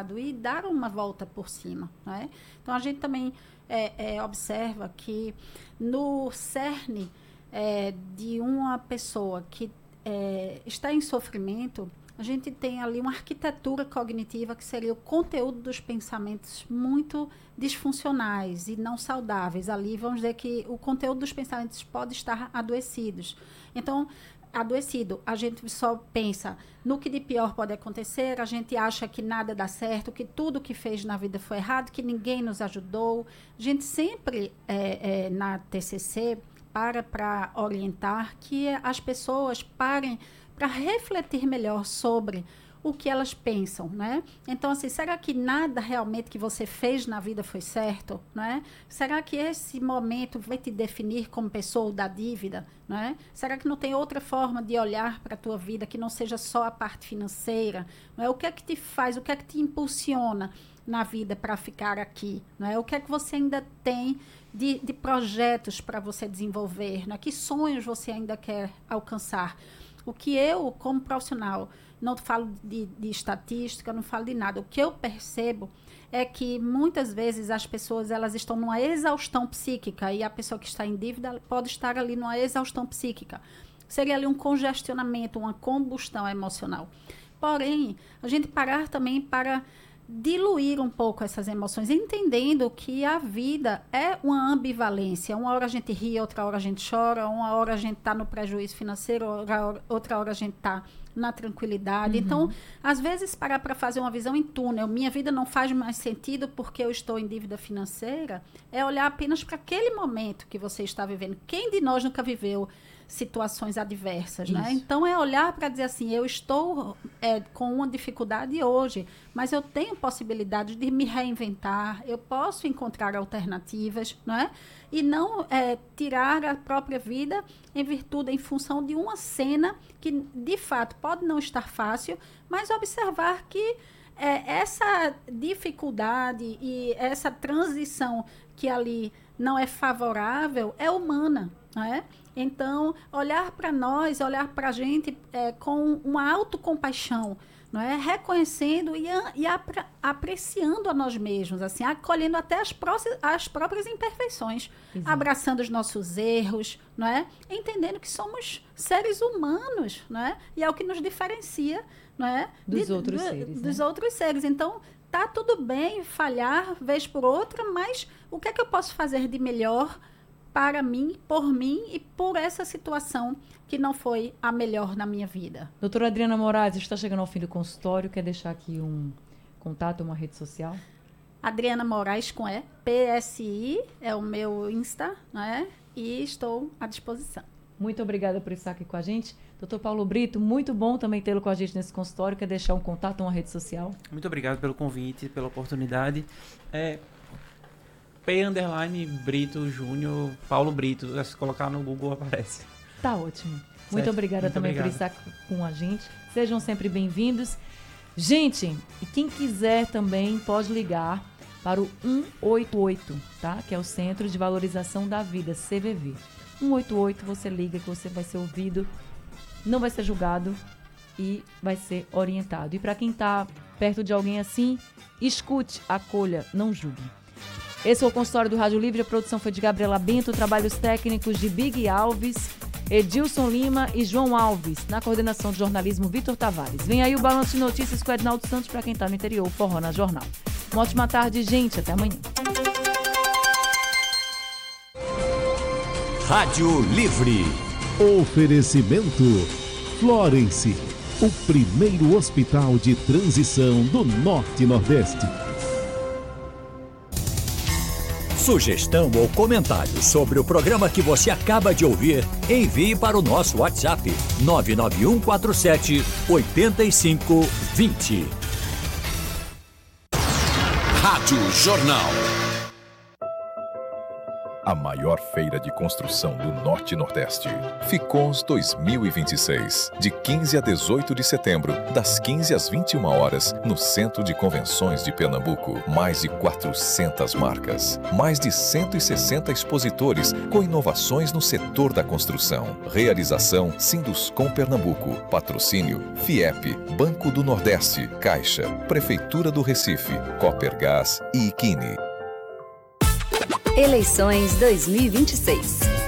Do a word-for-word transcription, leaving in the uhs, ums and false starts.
passado e dar uma volta por cima, né? Então, a gente também é, é, observa que no cerne é, de uma pessoa que é, está em sofrimento, a gente tem ali uma arquitetura cognitiva que seria o conteúdo dos pensamentos muito disfuncionais e não saudáveis. Ali, vamos dizer que o conteúdo dos pensamentos pode estar adoecidos. Então, adoecido, a gente só pensa no que de pior pode acontecer, a gente acha que nada dá certo, que tudo que fez na vida foi errado, que ninguém nos ajudou. A gente sempre, é, é, na T C C, para para orientar que as pessoas parem para refletir melhor sobre o que elas pensam, né? Então, assim, será que nada realmente que você fez na vida foi certo, né? Será que esse momento vai te definir como pessoa da dívida, né? Será que não tem outra forma de olhar para a tua vida que não seja só a parte financeira, não é? O que é que te faz, o que é que te impulsiona na vida para ficar aqui, não é? O que é que você ainda tem de, de projetos para você desenvolver, não é? Que sonhos você ainda quer alcançar? O que eu, como profissional, não falo de, de estatística, não falo de nada. O que eu percebo é que muitas vezes as pessoas elas estão numa exaustão psíquica e a pessoa que está em dívida pode estar ali numa exaustão psíquica. Seria ali um congestionamento, uma combustão emocional. Porém, a gente parar também para diluir um pouco essas emoções, entendendo que a vida é uma ambivalência. Uma hora a gente ri, outra hora a gente chora, uma hora a gente está no prejuízo financeiro, outra hora, outra hora a gente está na tranquilidade. Uhum. Então, às vezes, parar para fazer uma visão em túnel, minha vida não faz mais sentido porque eu estou em dívida financeira, é olhar apenas para aquele momento que você está vivendo. Quem de nós nunca viveu situações adversas, né? Então, é olhar para dizer assim, eu estou é, com uma dificuldade hoje, mas eu tenho possibilidade de me reinventar, eu posso encontrar alternativas, não é? E não é, tirar a própria vida em virtude, em função de uma cena que, de fato, pode não estar fácil, mas observar que é, essa dificuldade e essa transição que ali não é favorável é humana, não é? Então, olhar para nós, olhar para a gente é, com uma autocompaixão, não é? Reconhecendo e, a, e apre, apreciando a nós mesmos, assim, acolhendo até as, pró as próprias imperfeições, Exato. Abraçando os nossos erros, não é? Entendendo que somos seres humanos, não é? E é o que nos diferencia, não é? Dos De, outros do, seres. Dos né? outros seres. Então, tá tudo bem falhar vez por outra, mas o que é que eu posso fazer de melhor para mim, por mim e por essa situação que não foi a melhor na minha vida. Doutora Adriana Moraes, está chegando ao fim do consultório, quer deixar aqui um contato, uma rede social? Adriana Moraes com E, P S I, é o meu Insta, né? E estou à disposição. Muito obrigada por estar aqui com a gente. Doutor Paulo Brito, muito bom também tê-lo com a gente nesse consultório, quer deixar um contato, uma rede social? Muito obrigado pelo convite, pela oportunidade. É... P underline Brito Júnior, Paulo Brito. Se colocar no Google aparece. Tá ótimo. Certo. Muito obrigada Muito também obrigado. por estar com a gente. Sejam sempre bem-vindos. Gente, e quem quiser também pode ligar para o um oito oito, tá? Que é o Centro de Valorização da Vida, C V V. um oito oito, você liga que você vai ser ouvido, não vai ser julgado e vai ser orientado. E para quem está perto de alguém assim, escute, acolha, não julgue. Esse foi o consultório do Rádio Livre, a produção foi de Gabriela Bento, trabalhos técnicos de Big Alves, Edilson Lima e João Alves, na coordenação de jornalismo Vitor Tavares. Vem aí o Balanço de Notícias com Ednaldo Santos para quem está no interior, Forró na Jornal. Uma ótima tarde, gente, até amanhã. Rádio Livre. Oferecimento Florence, o primeiro hospital de transição do Norte e Nordeste. Sugestão ou comentário sobre o programa que você acaba de ouvir, envie para o nosso WhatsApp nove nove um quatro sete oito cinco dois zero. Rádio Jornal. a maior feira de construção do Norte e Nordeste. Ficons dois mil e vinte e seis, de quinze a dezoito de setembro, das quinze às vinte e uma horas, no Centro de Convenções de Pernambuco. Mais de quatrocentas marcas, mais de cento e sessenta expositores com inovações no setor da construção. Realização Sinduscom Pernambuco. Patrocínio FIEP, Banco do Nordeste, Caixa, Prefeitura do Recife, Copergás e Iquine. Eleições dois mil e vinte e seis.